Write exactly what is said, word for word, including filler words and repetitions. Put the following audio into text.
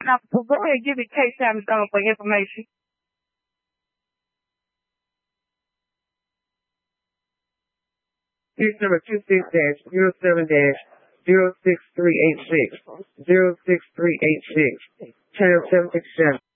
Now, so go ahead and give me K Sam's number for information. Case number two six dash zero seven dash zero six three eight six zero six three eight six channel seven six seven.